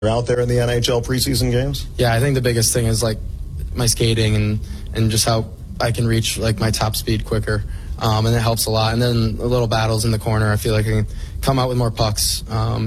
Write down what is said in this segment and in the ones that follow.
out there in the NHL preseason games? Yeah, I think the biggest thing is like my skating and just how I can reach like my top speed quicker, and it helps a lot. And then the little battles in the corner, I feel like I can come out with more pucks.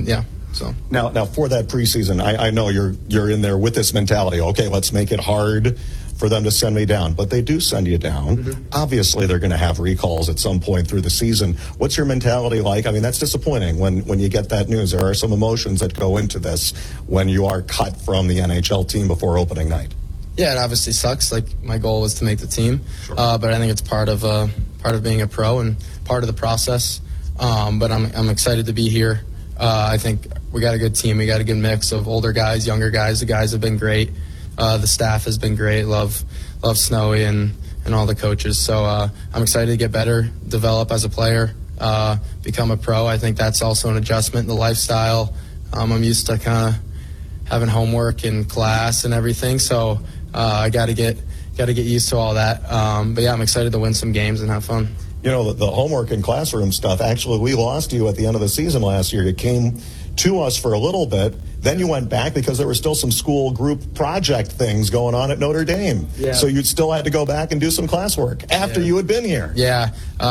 So now for that preseason, I know you're in there with this mentality. Okay, let's make it hard for them to send me down, but they do send you down. Mm-hmm. Obviously, they're going to have recalls at some point through the season. What's your mentality like? I mean, that's disappointing when you get that news. There are some emotions that go into this when you are cut from the NHL team before opening night. Yeah, it obviously sucks. Like, my goal was to make the team, sure. But I think it's part of being a pro and part of the process. But I'm excited to be here. I think we got a good team. We got a good mix of older guys, younger guys. The guys have been great. The staff has been great. Love Snowy and all the coaches. So I'm excited to get better, develop as a player, become a pro. I think that's also an adjustment in the lifestyle. I'm used to kind of having homework and class and everything. So I got to get used to all that. But yeah, I'm excited to win some games and have fun. You know, the homework and classroom stuff, actually, we lost you at the end of the season last year. You came to us for a little bit. Then you went back because there were still some school group project things going on at Notre Dame. Yeah. So you still had to go back and do some classwork after you had been here. Yeah.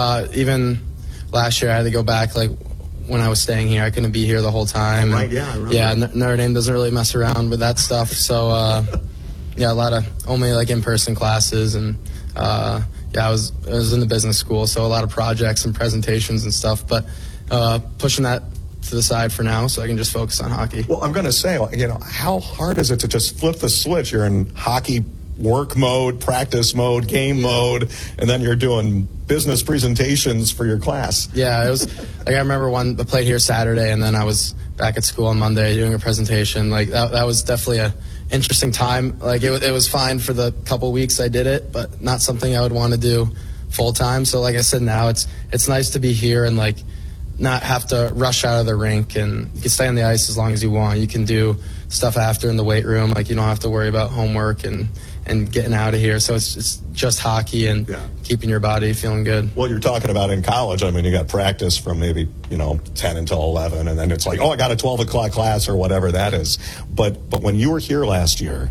Even last year I had to go back, like, when I was staying here. I couldn't be here the whole time. Right, yeah, I remember. Yeah, Notre Dame doesn't really mess around with that stuff. So, yeah, a lot of only, like, in-person classes. And, I was in the business school, so a lot of projects and presentations and stuff. But pushing that to the side for now so I can just focus on hockey. Well, I'm going to say, you know, how hard is it to just flip the switch? You're in hockey work mode, practice mode, game mode, and then you're doing business presentations for your class. Yeah, it was like I remember I played here Saturday, and then I was back at school on Monday doing a presentation. Like that was definitely a interesting time. Like it was fine for the couple weeks I did it, but not something I would want to do full time. So like I said, now it's nice to be here and like not have to rush out of the rink, and you can stay on the ice as long as you want. You can do stuff after in the weight room. Like you don't have to worry about homework and getting out of here. So it's just hockey and keeping your body feeling good. Well, you're talking about in college. I mean, you got practice from maybe, 10 until 11, and then it's like, I got a 12 o'clock class or whatever that is. But when you were here last year,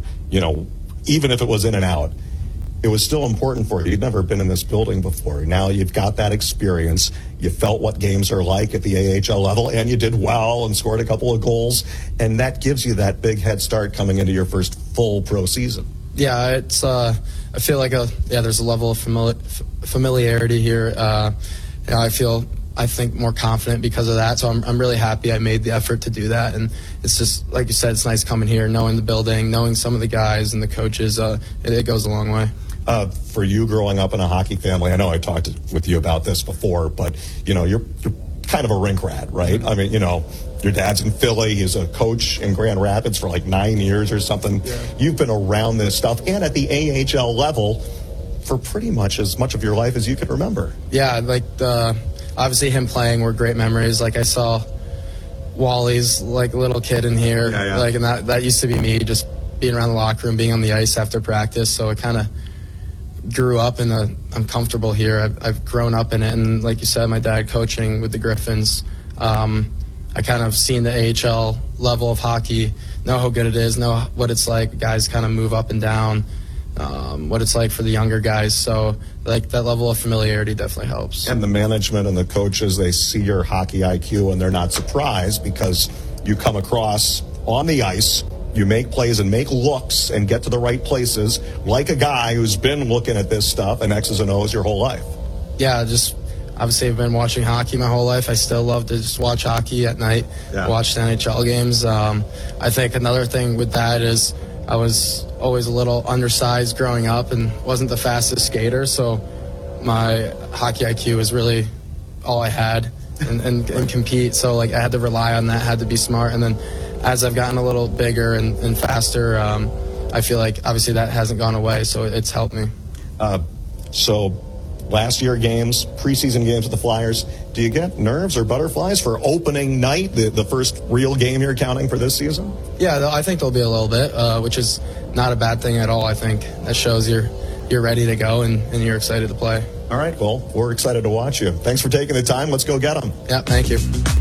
even if it was in and out, it was still important for you. You'd never been in this building before. Now you've got that experience. You felt what games are like at the AHL level, and you did well and scored a couple of goals, and that gives you that big head start coming into your first full pro season. Yeah, it's. I feel like there's a level of familiarity here. I think more confident because of that. So I'm really happy I made the effort to do that. And it's just like you said, it's nice coming here, knowing the building, knowing some of the guys and the coaches. It goes a long way. For you growing up in a hockey family, I know I talked with you about this before, but you're kind of a rink rat, right? I mean, your dad's in Philly. He's a coach in Grand Rapids for like 9 years or something. Yeah. You've been around this stuff and at the AHL level for pretty much as much of your life as you can remember. Yeah, like obviously him playing were great memories. Like I saw Wally's like little kid in here, like, and that used to be me, just being around the locker room, being on the ice after practice. So it kind of grew up I'm comfortable here. I've grown up in it, and like you said, my dad coaching with the Griffins. I kind of seen the AHL level of hockey, know how good it is, know what it's like. Guys kind of move up and down, what it's like for the younger guys. So like that level of familiarity definitely helps. And the management and the coaches, they see your hockey IQ and they're not surprised because you come across on the ice, you make plays and make looks and get to the right places like a guy who's been looking at this stuff and X's and O's your whole life. Yeah, just obviously I've been watching hockey my whole life. I still love to just watch hockey at night, watch the NHL games. I think another thing with that is I was always a little undersized growing up and wasn't the fastest skater, so my hockey IQ was really all I had and compete. So like I had to rely on that, had to be smart. And then as I've gotten a little bigger and faster, I feel like obviously that hasn't gone away, so it's helped me. So last year games, preseason games with the Flyers, do you get nerves or butterflies for opening night, the first real game you're counting for this season? Yeah, I think there'll be a little bit, which is not a bad thing at all. I think that shows you're ready to go and you're excited to play. All right, well, we're excited to watch you. Thanks for taking the time. Let's go get them. Yeah, thank you.